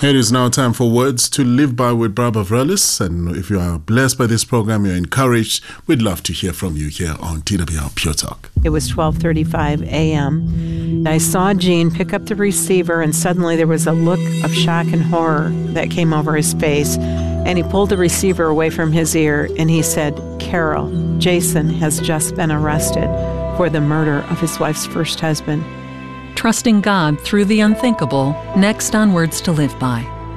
It is now time for Words to Live By with Barbara Vrelis. And if you are blessed by this program, you're encouraged, we'd love to hear from you here on TWR Pure Talk. It was 12:35 a.m. I saw Gene pick up the receiver, and suddenly there was a look of shock and horror that came over his face. And he pulled the receiver away from his ear, and he said, "Carol, Jason has just been arrested for the murder of his wife's first husband." Trusting God through the unthinkable, next on Words to Live By.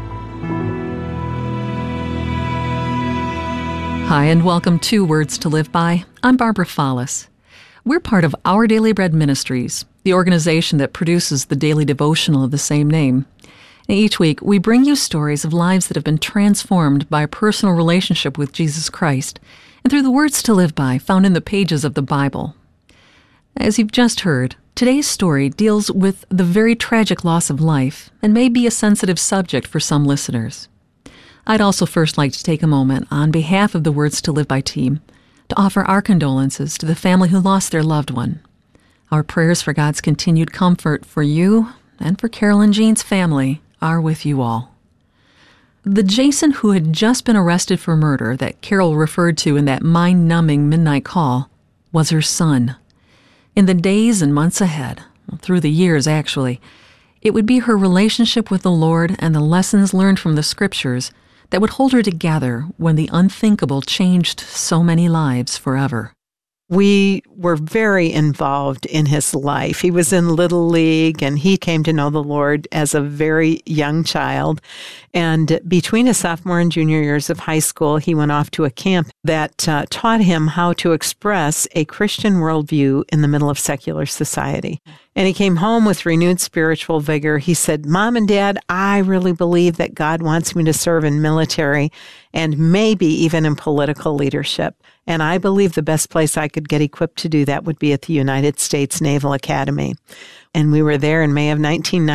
Hi, and welcome to Words to Live By. I'm Barbara Follis. We're part of Our Daily Bread Ministries, the organization that produces the daily devotional of the same name. And each week, we bring you stories of lives that have been transformed by a personal relationship with Jesus Christ, and through the words to live by found in the pages of the Bible. As you've just heard, today's story deals with the very tragic loss of life and may be a sensitive subject for some listeners. I'd also first like to take a moment on behalf of the Words to Live By team to offer our condolences to the family who lost their loved one. Our prayers for God's continued comfort for you and for Carol and Jean's family are with you all. The Jason who had just been arrested for murder that Carol referred to in that mind-numbing midnight call was her son. In the days and months ahead, through the years actually, it would be her relationship with the Lord and the lessons learned from the Scriptures that would hold her together when the unthinkable changed so many lives forever. We were very involved in his life. He was in Little League, and he came to know the Lord as a very young child. And between his sophomore and junior years of high school, he went off to a camp that taught him how to express a Christian worldview in the middle of secular society. And he came home with renewed spiritual vigor. He said, "Mom and Dad, I really believe that God wants me to serve in military and maybe even in political leadership. And I believe the best place I could get equipped to do that would be at the United States Naval Academy." And we were there in May of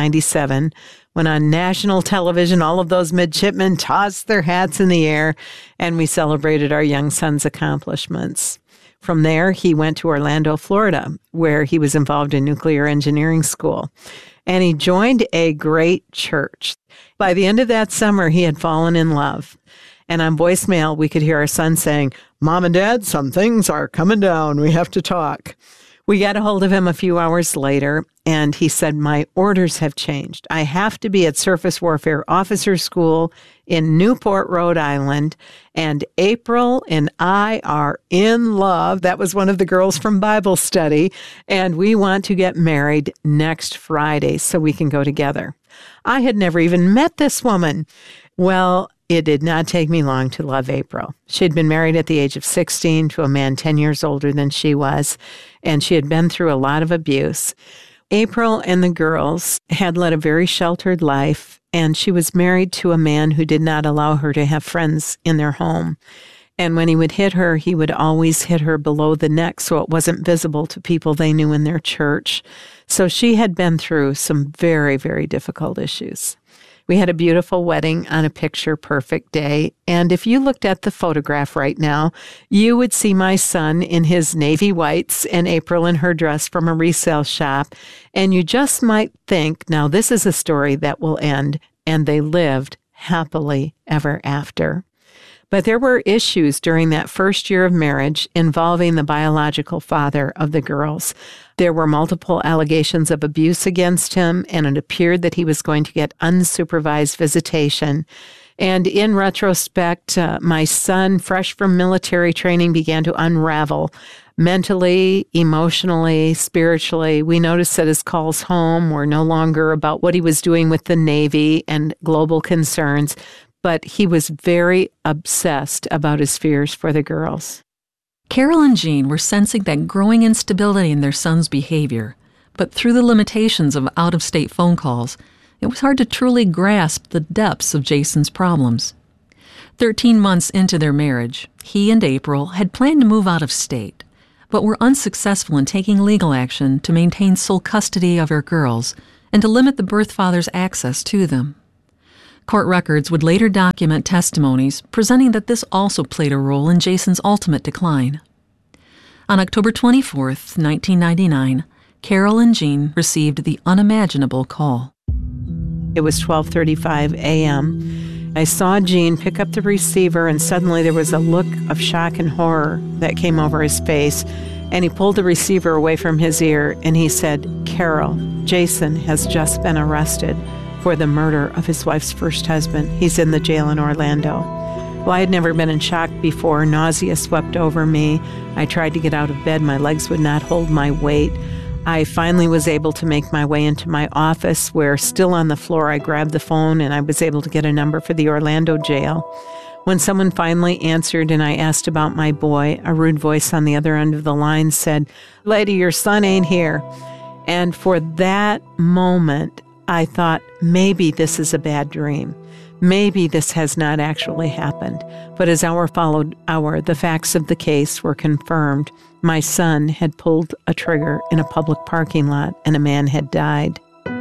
1997 when on national television, all of those midshipmen tossed their hats in the air and we celebrated our young son's accomplishments. From there, he went to Orlando, Florida, where he was involved in nuclear engineering school. And he joined a great church. By the end of that summer, he had fallen in love. And on voicemail, we could hear our son saying, "Mom and Dad, some things are coming down. We have to talk." We got a hold of him a few hours later, and he said, "My orders have changed. I have to be at Surface Warfare Officer School in Newport, Rhode Island, and April and I are in love." That was one of the girls from Bible study, "and we want to get married next Friday so we can go together." I had never even met this woman. Well, it did not take me long to love April. She had been married at the age of 16 to a man 10 years older than she was, and she had been through a lot of abuse. April and the girls had led a very sheltered life, and she was married to a man who did not allow her to have friends in their home. And when he would hit her, he would always hit her below the neck so it wasn't visible to people they knew in their church. So she had been through some very, very difficult issues. We had a beautiful wedding on a picture-perfect day, and if you looked at the photograph right now, you would see my son in his navy whites and April in her dress from a resale shop, and you just might think, now this is a story that will end, and they lived happily ever after. But there were issues during that first year of marriage involving the biological father of the girls. There were multiple allegations of abuse against him, and it appeared that he was going to get unsupervised visitation. And in retrospect, my son, fresh from military training, began to unravel mentally, emotionally, spiritually. We noticed that his calls home were no longer about what he was doing with the Navy and global concerns, but he was very obsessed about his fears for the girls. Carol and Jean were sensing that growing instability in their son's behavior, but through the limitations of out-of-state phone calls, it was hard to truly grasp the depths of Jason's problems. 13 months into their marriage, he and April had planned to move out of state, but were unsuccessful in taking legal action to maintain sole custody of her girls and to limit the birth father's access to them. Court records would later document testimonies presenting that this also played a role in Jason's ultimate decline. On October 24, 1999, Carol and Jean received the unimaginable call. It was 12:35 a.m. I saw Gene pick up the receiver, and suddenly there was a look of shock and horror that came over his face. And he pulled the receiver away from his ear, and he said, "Carol, Jason has just been arrested for the murder of his wife's first husband. He's in the jail in Orlando." Well, I had never been in shock before. Nausea swept over me. I tried to get out of bed. My legs would not hold my weight. I finally was able to make my way into my office, where, still on the floor, I grabbed the phone and I was able to get a number for the Orlando jail. When someone finally answered and I asked about my boy, a rude voice on the other end of the line said, "Lady, your son ain't here." And for that moment, I thought, maybe this is a bad dream. Maybe this has not actually happened. But as hour followed hour, the facts of the case were confirmed. My son had pulled a trigger in a public parking lot, and a man had died.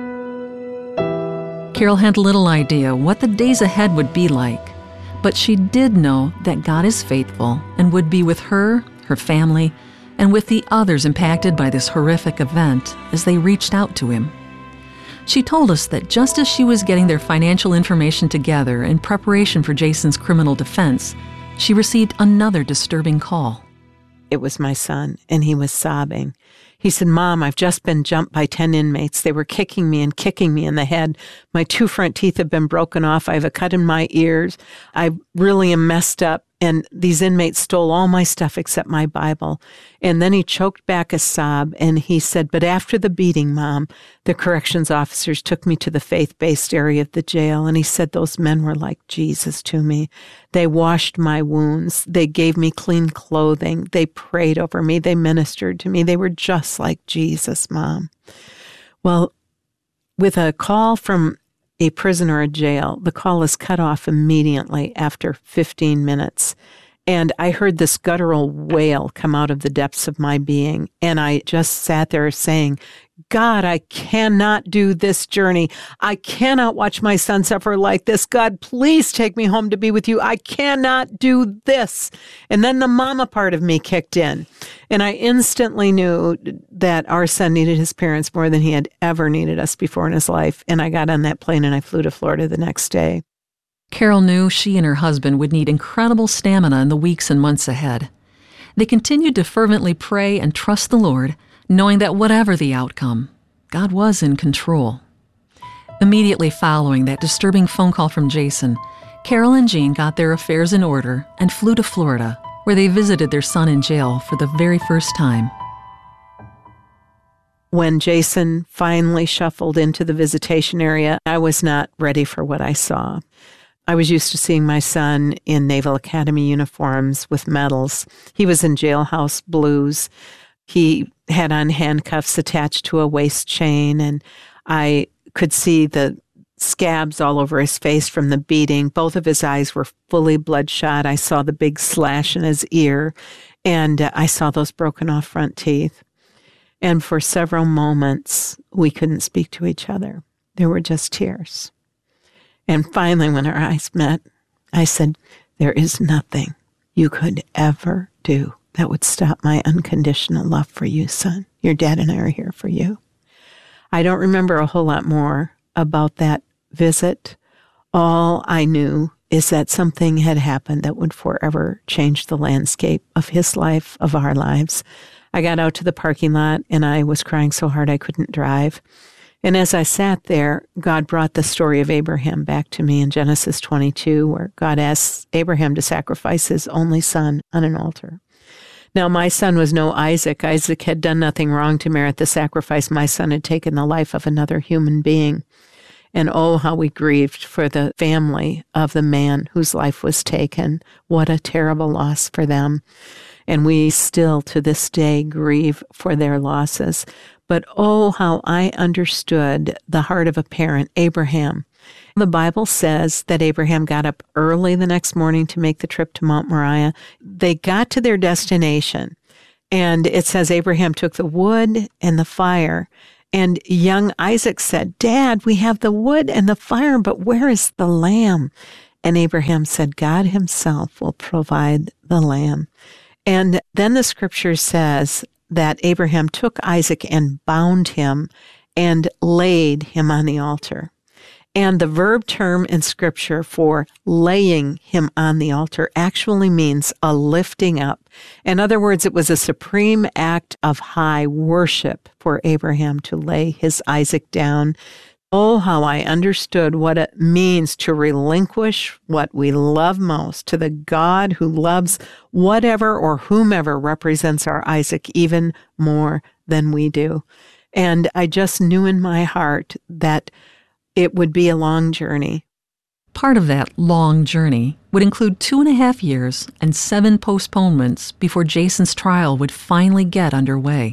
Carol had little idea what the days ahead would be like, but she did know that God is faithful and would be with her, her family, and with the others impacted by this horrific event as they reached out to him. She told us that just as she was getting their financial information together in preparation for Jason's criminal defense, she received another disturbing call. It was my son, and he was sobbing. He said, "Mom, I've just been jumped by 10 inmates. They were kicking me in the head. My 2 front teeth have been broken off. I have a cut in my ears. I really am messed up. And these inmates stole all my stuff except my Bible." And then he choked back a sob, and he said, "But after the beating, Mom, the corrections officers took me to the faith-based area of the jail." And he said, "Those men were like Jesus to me. They washed my wounds. They gave me clean clothing. They prayed over me. They ministered to me. They were just like Jesus, Mom." Well, with a call from a prisoner at jail, the call is cut off immediately after 15 minutes. And I heard this guttural wail come out of the depths of my being. And I just sat there saying, "God, I cannot do this journey. I cannot watch my son suffer like this. God, please take me home to be with you. I cannot do this." And then the mama part of me kicked in. And I instantly knew that our son needed his parents more than he had ever needed us before in his life. And I got on that plane and I flew to Florida the next day. Carol knew she and her husband would need incredible stamina in the weeks and months ahead. They continued to fervently pray and trust the Lord, knowing that whatever the outcome, God was in control. Immediately following that disturbing phone call from Jason, Carol and Gene got their affairs in order and flew to Florida, where they visited their son in jail for the very first time. When Jason finally shuffled into the visitation area, I was not ready for what I saw. I was used to seeing my son in Naval Academy uniforms with medals. He was in jailhouse blues. He had on handcuffs attached to a waist chain, and I could see the scabs all over his face from the beating. Both of his eyes were fully bloodshot. I saw the big slash in his ear, and I saw those broken off front teeth. And for several moments, we couldn't speak to each other. There were just tears. And finally, when our eyes met, I said, "There is nothing you could ever do that would stop my unconditional love for you, son. Your dad and I are here for you." I don't remember a whole lot more about that visit. All I knew is that something had happened that would forever change the landscape of his life, of our lives. I got out to the parking lot, and I was crying so hard I couldn't drive. And as I sat there, God brought the story of Abraham back to me in Genesis 22, where God asks Abraham to sacrifice his only son on an altar. Now, my son was no Isaac. Isaac had done nothing wrong to merit the sacrifice. My son had taken the life of another human being. And oh, how we grieved for the family of the man whose life was taken. What a terrible loss for them. And we still, to this day, grieve for their losses. But oh, how I understood the heart of a parent, Abraham. The Bible says that Abraham got up early the next morning to make the trip to Mount Moriah. They got to their destination, and it says Abraham took the wood and the fire. And young Isaac said, "Dad, we have the wood and the fire, but where is the lamb?" And Abraham said, "God himself will provide the lamb." And then the scripture says that Abraham took Isaac and bound him and laid him on the altar. And the verb term in Scripture for laying him on the altar actually means a lifting up. In other words, it was a supreme act of high worship for Abraham to lay his Isaac down. Oh, how I understood what it means to relinquish what we love most to the God who loves whatever or whomever represents our Isaac even more than we do. And I just knew in my heart that it would be a long journey. Part of that long journey would include 2.5 years and 7 postponements before Jason's trial would finally get underway.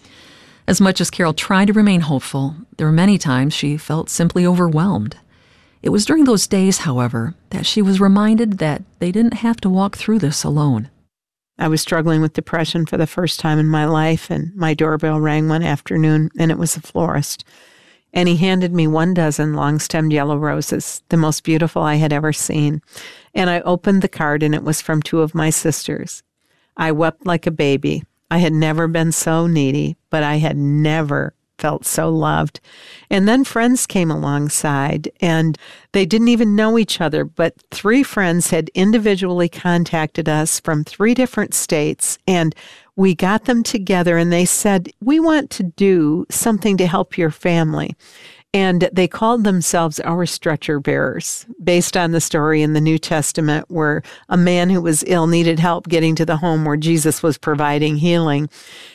As much as Carol tried to remain hopeful, there were many times she felt simply overwhelmed. It was during those days, however, that she was reminded that they didn't have to walk through this alone. I was struggling with depression for the first time in my life, and my doorbell rang one afternoon, and it was a florist. And he handed me 12 long-stemmed yellow roses, the most beautiful I had ever seen. And I opened the card, and it was from 2 of my sisters. I wept like a baby. I had never been so needy, but I had never felt so loved. And then friends came alongside, and they didn't even know each other, but 3 friends had individually contacted us from 3 different states, and we got them together, and they said, we want to do something to help your family. And they called themselves our stretcher bearers, based on the story in the New Testament where a man who was ill needed help getting to the home where Jesus was providing healing.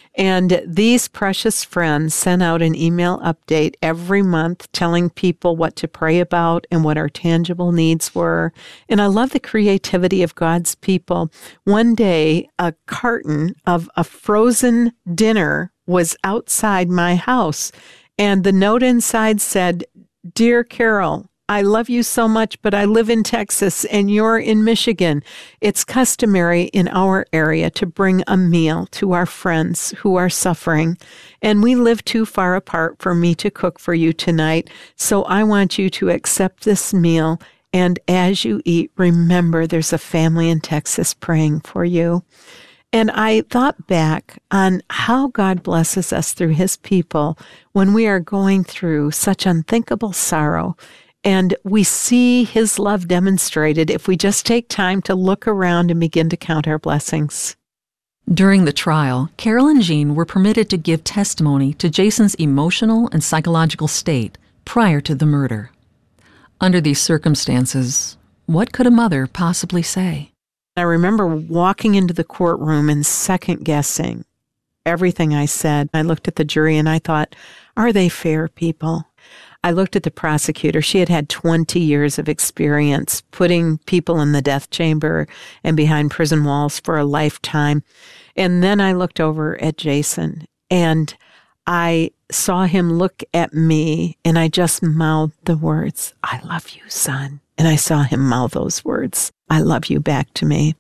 And these precious friends sent out an email update every month telling people what to pray about and what our tangible needs were. And I love the creativity of God's people. One day, a carton of a frozen dinner was outside my house. And the note inside said, "Dear Carol, I love you so much, but I live in Texas and you're in Michigan. It's customary in our area to bring a meal to our friends who are suffering, and we live too far apart for me to cook for you tonight, so I want you to accept this meal, and as you eat, remember there's a family in Texas praying for you." And I thought back on how God blesses us through His people when we are going through such unthinkable sorrow. And we see His love demonstrated if we just take time to look around and begin to count our blessings. During the trial, Carol and Jean were permitted to give testimony to Jason's emotional and psychological state prior to the murder. Under these circumstances, what could a mother possibly say? I remember walking into the courtroom and second-guessing everything I said. I looked at the jury and I thought, are they fair people? I looked at the prosecutor. She had had 20 years of experience putting people in the death chamber and behind prison walls for a lifetime. And then I looked over at Jason and I saw him look at me and I just mouthed the words, "I love you, son." And I saw him mouth those words, "I love you," back to me.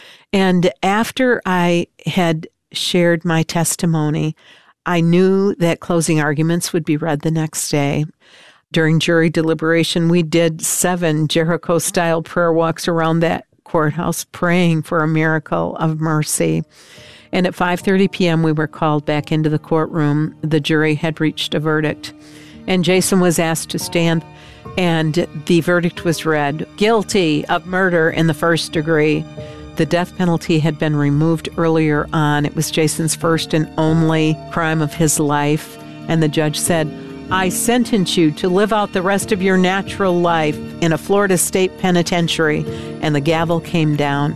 And after I had shared my testimony, I knew that closing arguments would be read the next day. During jury deliberation, we did 7 Jericho-style prayer walks around that courthouse praying for a miracle of mercy. And at 5:30 p.m., we were called back into the courtroom. The jury had reached a verdict. And Jason was asked to stand, and the verdict was read, guilty of murder in the 1st degree. The death penalty had been removed earlier on. It was Jason's first and only crime of his life. And the judge said, "I sentence you to live out the rest of your natural life in a Florida state penitentiary." And the gavel came down.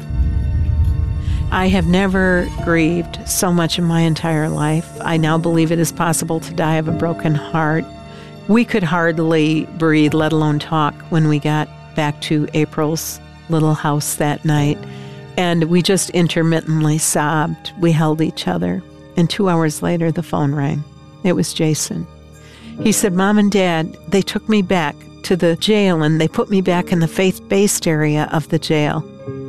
I have never grieved so much in my entire life. I now believe it is possible to die of a broken heart. We could hardly breathe, let alone talk, when we got back to April's little house that night. And we just intermittently sobbed. We held each other. And 2 hours later, the phone rang. It was Jason. He said, "Mom and Dad, they took me back to the jail and they put me back in the faith-based area of the jail."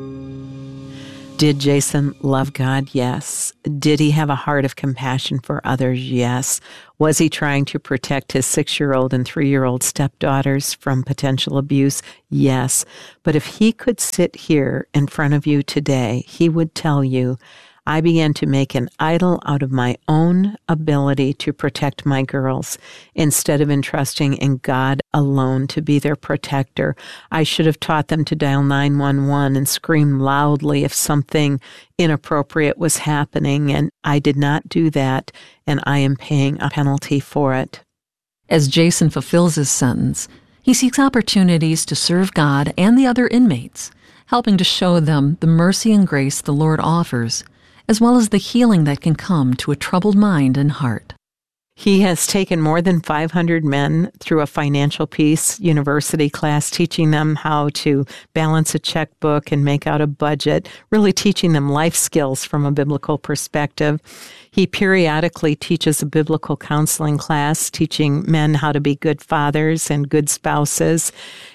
Did Jason love God? Yes. Did he have a heart of compassion for others? Yes. Was he trying to protect his 6-year-old and 3-year-old stepdaughters from potential abuse? Yes. But if he could sit here in front of you today, he would tell you, I began to make an idol out of my own ability to protect my girls instead of entrusting in God alone to be their protector. I should have taught them to dial 911 and scream loudly if something inappropriate was happening, and I did not do that, and I am paying a penalty for it. As Jason fulfills his sentence, he seeks opportunities to serve God and the other inmates, helping to show them the mercy and grace the Lord offers, as well as the healing that can come to a troubled mind and heart. He has taken more than 500 men through a financial peace university class, teaching them how to balance a checkbook and make out a budget, really teaching them life skills from a biblical perspective. He periodically teaches a biblical counseling class, teaching men how to be good fathers and good spouses.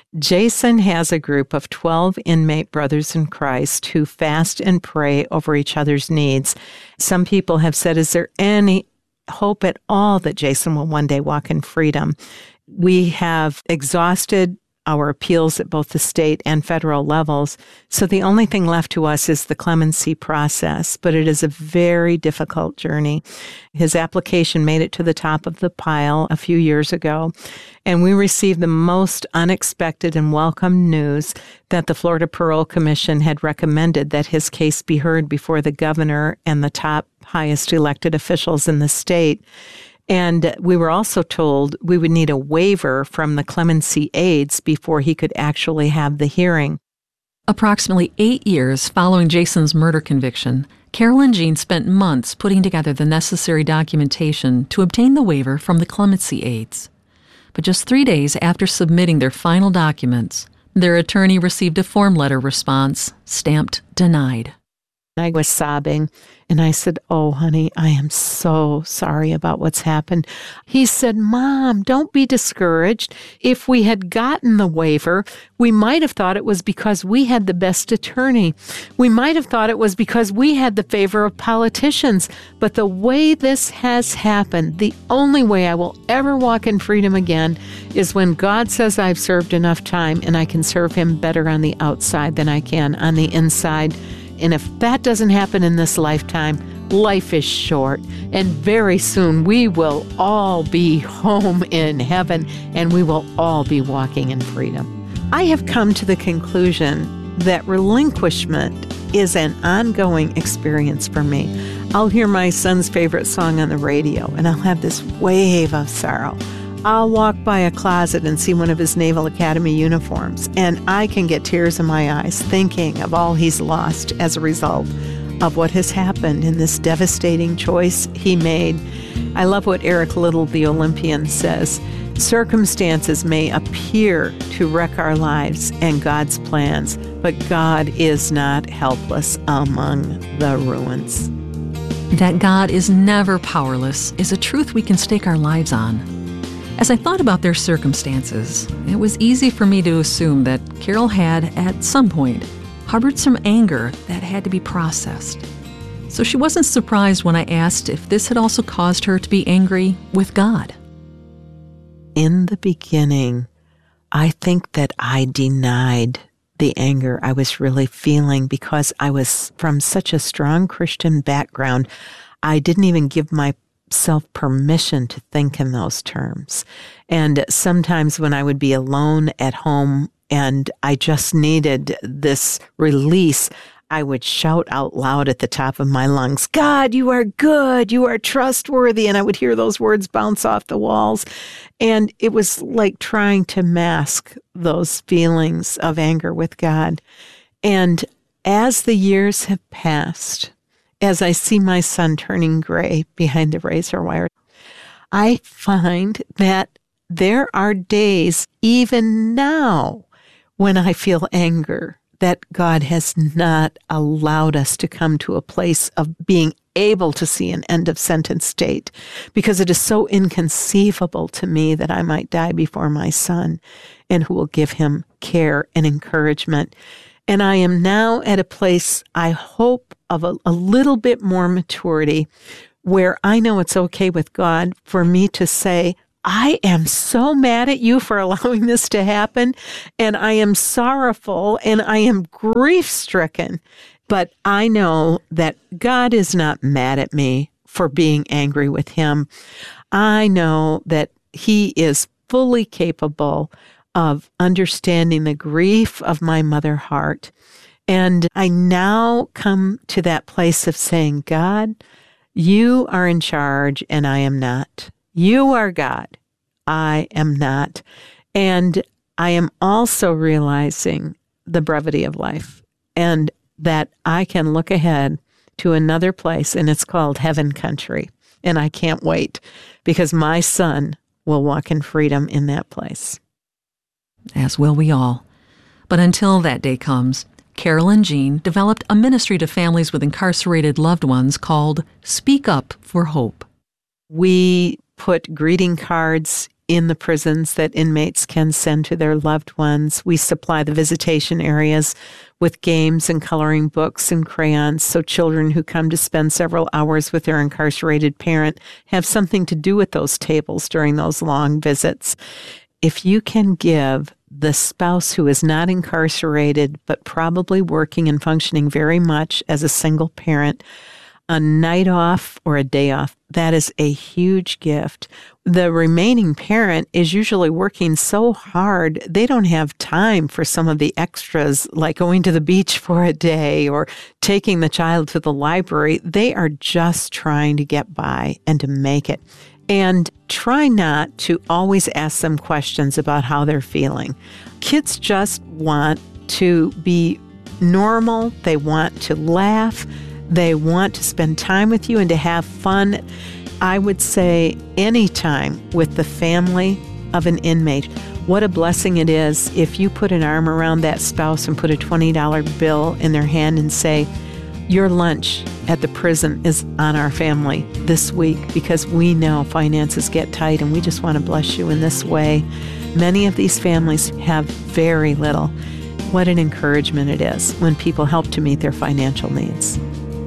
Jason has a group of 12 inmate brothers in Christ who fast and pray over each other's needs. Some people have said, is there any hope at all that Jason will one day walk in freedom? We have exhausted our appeals at both the state and federal levels, so the only thing left to us is the clemency process, but it is a very difficult journey. His application made it to the top of the pile a few years ago, and we received the most unexpected and welcome news that the Florida Parole Commission had recommended that his case be heard before the governor and the top highest elected officials in the state. And we were also told we would need a waiver from the clemency aides before he could actually have the hearing. Approximately 8 years following Jason's murder conviction, Carol and Jean spent months putting together the necessary documentation to obtain the waiver from the clemency aides. But just 3 days after submitting their final documents, their attorney received a form letter response stamped denied. I was sobbing, and I said, "Oh, honey, I am so sorry about what's happened." He said, "Mom, don't be discouraged. If we had gotten the waiver, we might have thought it was because we had the best attorney. We might have thought it was because we had the favor of politicians. But the way this has happened, the only way I will ever walk in freedom again is when God says I've served enough time and I can serve Him better on the outside than I can on the inside. And if that doesn't happen in this lifetime, life is short, and very soon we will all be home in heaven, and we will all be walking in freedom." I have come to the conclusion that relinquishment is an ongoing experience for me. I'll hear my son's favorite song on the radio, and I'll have this wave of sorrow. I'll walk by a closet and see one of his Naval Academy uniforms, and I can get tears in my eyes thinking of all he's lost as a result of what has happened in this devastating choice he made. I love what Eric Little, the Olympian, says. Circumstances may appear to wreck our lives and God's plans, but God is not helpless among the ruins. That God is never powerless is a truth we can stake our lives on. As I thought about their circumstances, it was easy for me to assume that Carol had, at some point, harbored some anger that had to be processed. So she wasn't surprised when I asked if this had also caused her to be angry with God. In the beginning, I think that I denied the anger I was really feeling because I was from such a strong Christian background. I didn't even give myself permission to think in those terms. And sometimes when I would be alone at home and I just needed this release, I would shout out loud at the top of my lungs, "God, you are good, you are trustworthy." And I would hear those words bounce off the walls. And it was like trying to mask those feelings of anger with God. And as the years have passed, as I see my son turning gray behind the razor wire, I find that there are days, even now, when I feel anger, that God has not allowed us to come to a place of being able to see an end of sentence date, because it is so inconceivable to me that I might die before my son, and who will give him care and encouragement. And I am now at a place, I hope, of a little bit more maturity, where I know it's okay with God for me to say, "I am so mad at you for allowing this to happen, and I am sorrowful, and I am grief-stricken." But I know that God is not mad at me for being angry with him. I know that he is fully capable of understanding the grief of my mother heart. And I now come to that place of saying, God, you are in charge and I am not. You are God. I am not. And I am also realizing the brevity of life and that I can look ahead to another place, and it's called Heaven Country. And I can't wait because my son will walk in freedom in that place. As will we all. But until that day comes, Carol and Jean developed a ministry to families with incarcerated loved ones called Speak Up for Hope. We put greeting cards in the prisons that inmates can send to their loved ones. We supply the visitation areas with games and coloring books and crayons so children who come to spend several hours with their incarcerated parent have something to do at those tables during those long visits. If you can give the spouse who is not incarcerated but probably working and functioning very much as a single parent a night off or a day off, that is a huge gift. The remaining parent is usually working so hard, they don't have time for some of the extras like going to the beach for a day or taking the child to the library. They are just trying to get by and to make it. And try not to always ask them questions about how they're feeling. Kids just want to be normal. They want to laugh. They want to spend time with you and to have fun. I would say any time with the family of an inmate. What a blessing it is if you put an arm around that spouse and put a $20 bill in their hand and say, your lunch at the prison is on our family this week because we know finances get tight and we just want to bless you in this way. Many of these families have very little. What an encouragement it is when people help to meet their financial needs.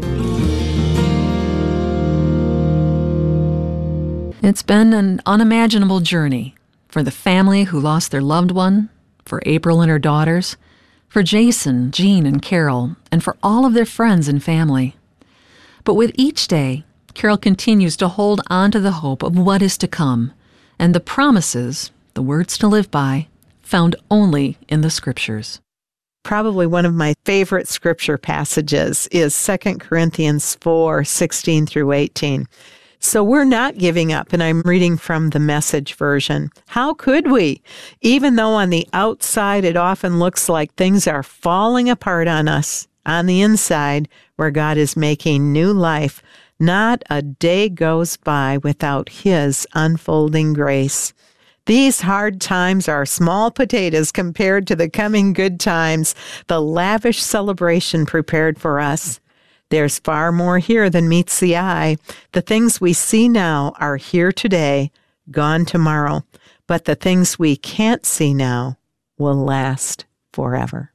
It's been an unimaginable journey for the family who lost their loved one, for April and her daughters, for Jason, Jean, and Carol, and for all of their friends and family. But with each day, Carol continues to hold on to the hope of what is to come and the promises, the words to live by, found only in the Scriptures. Probably one of my favorite scripture passages is 2 Corinthians 4:16 through 18. So we're not giving up, and I'm reading from the Message version. How could we? Even though on the outside it often looks like things are falling apart on us, on the inside, where God is making new life, not a day goes by without His unfolding grace. These hard times are small potatoes compared to the coming good times, the lavish celebration prepared for us. There's far more here than meets the eye. The things we see now are here today, gone tomorrow. But the things we can't see now will last forever.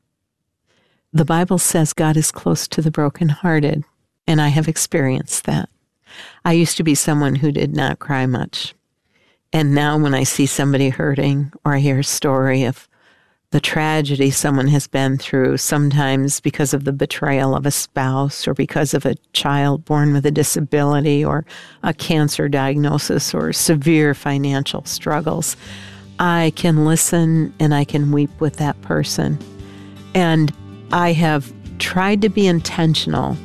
The Bible says God is close to the brokenhearted, and I have experienced that. I used to be someone who did not cry much. And now when I see somebody hurting or I hear a story of the tragedy someone has been through, sometimes because of the betrayal of a spouse or because of a child born with a disability or a cancer diagnosis or severe financial struggles, I can listen and I can weep with that person. And I have tried to be intentional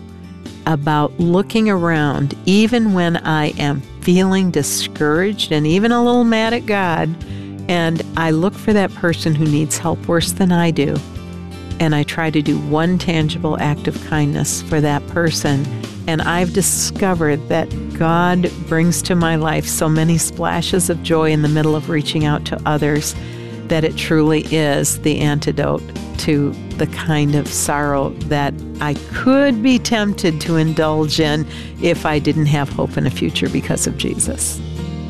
about looking around, even when I am feeling discouraged and even a little mad at God, and I look for that person who needs help worse than I do, and I try to do one tangible act of kindness for that person. And I've discovered that God brings to my life so many splashes of joy in the middle of reaching out to others that it truly is the antidote to the kind of sorrow that I could be tempted to indulge in if I didn't have hope in a future because of Jesus.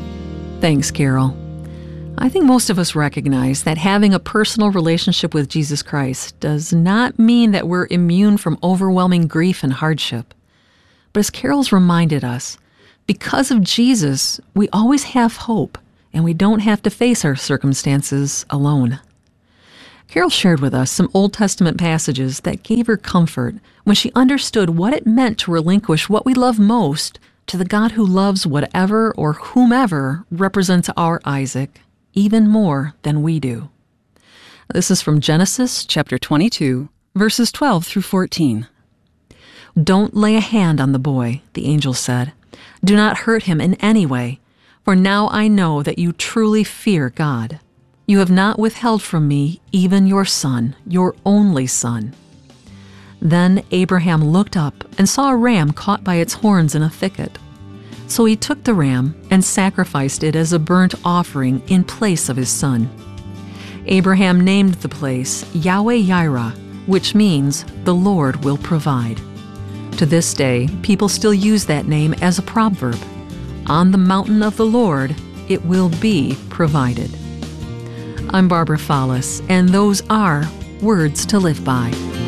Thanks, Carol. I think most of us recognize that having a personal relationship with Jesus Christ does not mean that we're immune from overwhelming grief and hardship. But as Carol's reminded us, because of Jesus, we always have hope, and we don't have to face our circumstances alone. Carol shared with us some Old Testament passages that gave her comfort when she understood what it meant to relinquish what we love most to the God who loves whatever or whomever represents our Isaac even more than we do. This is from Genesis chapter 22, verses 12 through 14. "Don't lay a hand on the boy," the angel said. "Do not hurt him in any way, for now I know that you truly fear God. You have not withheld from me even your son, your only son." Then Abraham looked up and saw a ram caught by its horns in a thicket. So he took the ram and sacrificed it as a burnt offering in place of his son. Abraham named the place Yahweh-Yireh, which means the Lord will provide. To this day, people still use that name as a proverb. On the mountain of the Lord, it will be provided. I'm Barbara Fallis, and those are Words to Live By.